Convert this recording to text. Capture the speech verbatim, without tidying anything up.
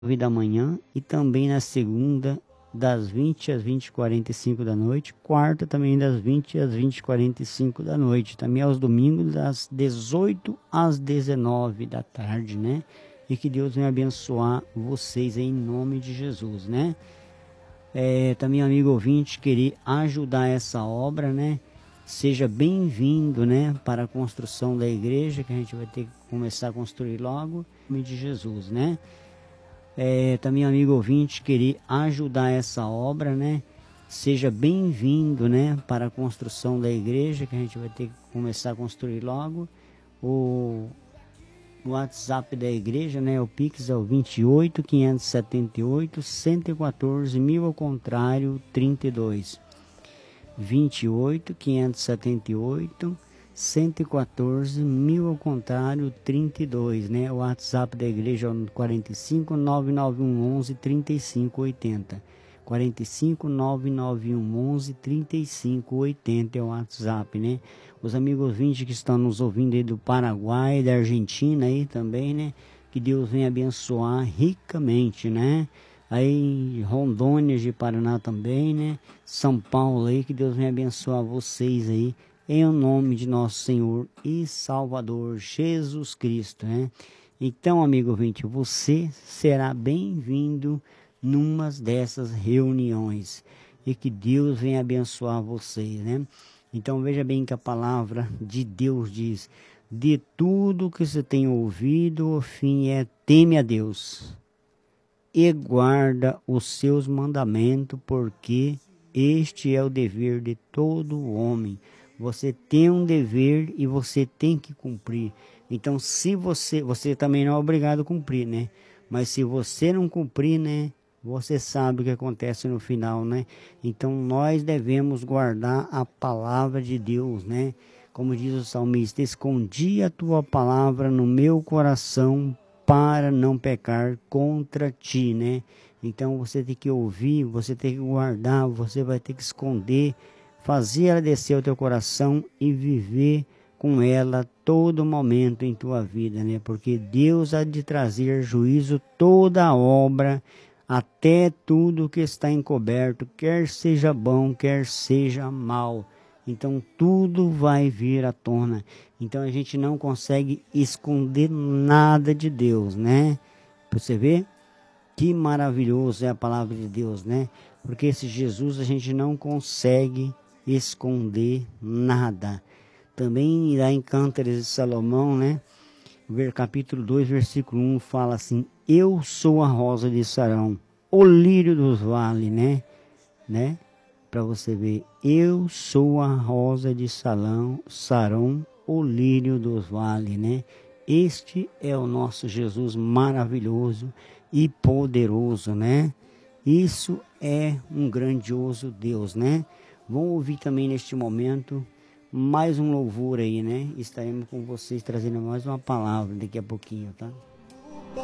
da manhã e também na segunda das vinte às vinte e quarenta e cinco da noite, quarta também das vinte às vinte e quarenta e cinco da noite, também aos domingos das dezoito às dezenove da tarde, né? E que Deus venha abençoar vocês em nome de Jesus, né? É, também, amigo ouvinte, querer ajudar essa obra, né? Seja bem-vindo, né? Para a construção da igreja, que a gente vai ter que começar a construir logo, em nome de Jesus, né? É, também, amigo ouvinte, querer ajudar essa obra, né? Seja bem-vindo, né? Para a construção da igreja, que a gente vai ter que começar a construir logo. O O WhatsApp da igreja, né? O Pix é o vinte e oito, quinhentos e setenta e oito, cento e quatorze, mil ao contrário, trinta e dois. vinte e oito, quinhentos e setenta e oito, cento e quatorze, mil ao contrário, trinta e dois, né? O WhatsApp da igreja é o quarenta e cinco, nove nove um onze, trinta e cinco oitenta. quarenta e cinco, nove nove um onze, trinta e cinco oitenta é o WhatsApp, né? Os amigos ouvintes que estão nos ouvindo aí do Paraguai, da Argentina aí também, né? Que Deus venha abençoar ricamente, né? Aí Rondônia de Paraná também, né? São Paulo aí, que Deus venha abençoar vocês aí, em nome de nosso Senhor e Salvador Jesus Cristo, né? Então, amigo ouvinte, você será bem-vindo numa dessas reuniões e que Deus venha abençoar vocês, né? Então veja bem que a palavra de Deus diz: de tudo que você tem ouvido, o fim é teme a Deus e guarda os seus mandamentos, porque este é o dever de todo homem. Você tem um dever e você tem que cumprir. Então, se você, você também não é obrigado a cumprir, né? Mas se você não cumprir, né? Você sabe o que acontece no final, né? Então, nós devemos guardar a palavra de Deus, né? Como diz o salmista: escondi a tua palavra no meu coração para não pecar contra ti, né? Então, você tem que ouvir, você tem que guardar, você vai ter que esconder, fazer ela descer ao teu coração e viver com ela todo momento em tua vida, né? Porque Deus há de trazer juízo toda a obra, até tudo que está encoberto, quer seja bom, quer seja mal. Então tudo vai vir à tona. Então a gente não consegue esconder nada de Deus, né? Você vê que maravilhoso é a palavra de Deus, né? Porque esse Jesus a gente não consegue esconder nada. Também lá em Cântares de Salomão, né? Capítulo dois, versículo um, fala assim: eu sou a rosa de Sarão, o lírio dos vales, né? né? Para você ver, eu sou a rosa de Salão, Sarão, o lírio dos vales, né? Este é o nosso Jesus maravilhoso e poderoso, né? Isso é um grandioso Deus, né? Vamos ouvir também neste momento mais um louvor aí, né? Estaremos com vocês trazendo mais uma palavra daqui a pouquinho, tá?